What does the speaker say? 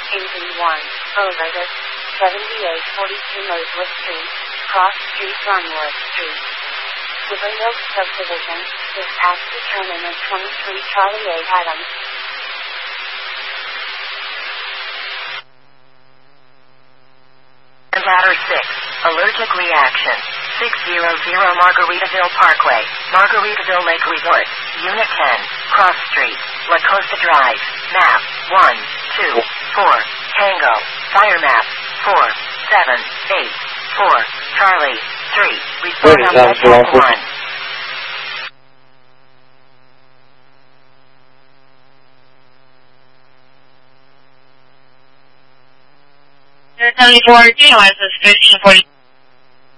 AV1, Ovitus, 7842 Mosewood Street, Cross Street, Runwood Street. Woodland Oaks Subdivision, dispatch determinant 23 Charlie 8 items. Ladder 6, allergic reaction. 600 Margaritaville Parkway, Margaritaville Lake Resort, Unit 10, Cross Street, La Costa Drive, map 1, 2, 4, Tango, fire map 4, 7, 8, 4, Charlie, 3, report on Metro 1. There's 74, DOS is 1340.